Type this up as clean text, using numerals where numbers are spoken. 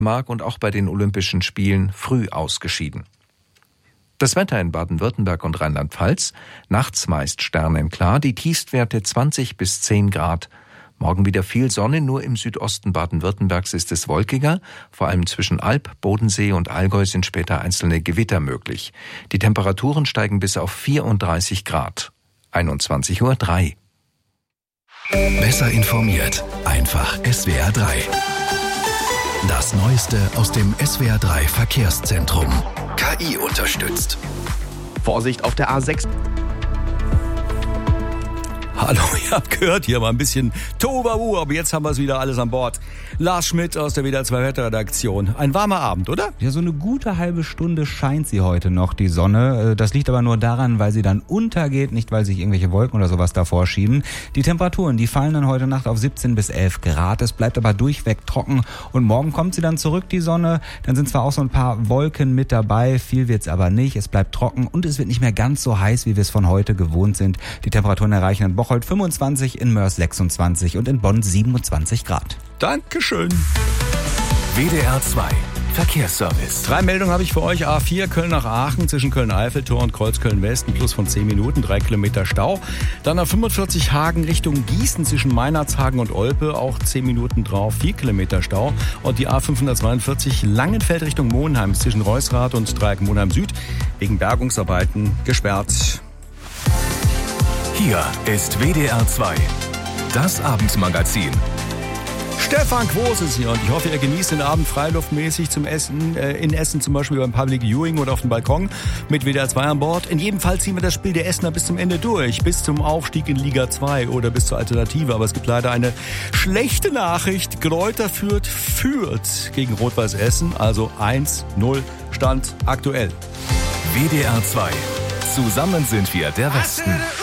Mark und auch bei den Olympischen Spielen früh ausgeschieden. Das Wetter in Baden-Württemberg und Rheinland-Pfalz: nachts meist sternenklar, die Tiefstwerte 20 bis 10 Grad. Morgen wieder viel Sonne, nur im Südosten Baden-Württembergs ist es wolkiger. Vor allem zwischen Alb, Bodensee und Allgäu sind später einzelne Gewitter möglich. Die Temperaturen steigen bis auf 34 Grad. 21:03 Uhr. Besser informiert, einfach SWR 3. Das Neueste aus dem SWR 3 Verkehrszentrum. KI unterstützt. Vorsicht auf der A6. Hallo, ihr habt gehört, hier war ein bisschen Tohuwabohu, aber jetzt haben wir es wieder alles an Bord. Lars Schmidt aus der WDR 2 Wetterredaktion. Ein warmer Abend, oder? Ja, so eine gute halbe Stunde scheint sie heute noch, die Sonne. Das liegt aber nur daran, weil sie dann untergeht, nicht weil sich irgendwelche Wolken oder sowas davor schieben. Die Temperaturen, die fallen dann heute Nacht auf 17 bis 11 Grad. Es bleibt aber durchweg trocken und morgen kommt sie dann zurück, die Sonne. Dann sind zwar auch so ein paar Wolken mit dabei, viel wird's aber nicht. Es bleibt trocken und es wird nicht mehr ganz so heiß, wie wir es von heute gewohnt sind. Die Temperaturen erreichen in Bocholt 25, in Mörs 26 und in Bonn 27 Grad. Dankeschön. WDR 2 Verkehrsservice. 3 Meldungen habe ich für euch. A4 Köln nach Aachen zwischen Köln-Eiffeltor und Kreuzköln-West, ein Plus von 10 Minuten, 3 Kilometer Stau. Dann A45 Hagen Richtung Gießen zwischen Meinertshagen und Olpe, auch 10 Minuten drauf, 4 Kilometer Stau. Und die A542 Langenfeld Richtung Monheim zwischen Reusrath und Dreieck Monheim Süd wegen Bergungsarbeiten gesperrt. Hier ist WDR 2, das Abendmagazin. Stefan Quos ist hier und ich hoffe, ihr genießt den Abend freiluftmäßig zum Essen, in Essen zum Beispiel beim Public Viewing oder auf dem Balkon mit WDR 2 an Bord. In jedem Fall ziehen wir das Spiel der Essener bis zum Ende durch, bis zum Aufstieg in Liga 2 oder bis zur Alternative. Aber es gibt leider eine schlechte Nachricht. Greuther führt gegen Rot-Weiß Essen, also 1-0 Stand aktuell. WDR 2, zusammen sind wir der Westen.